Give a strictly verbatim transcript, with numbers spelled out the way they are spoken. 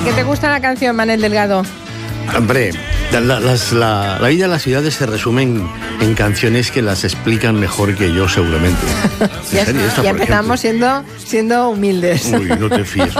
qué te gusta la canción, Manel Delgado? Hombre, la, las, la, la vida de las ciudades se resume en, en canciones que las explican mejor que yo, seguramente. ya serio, esta, ya por empezamos siendo, siendo humildes. Uy, no te fíes.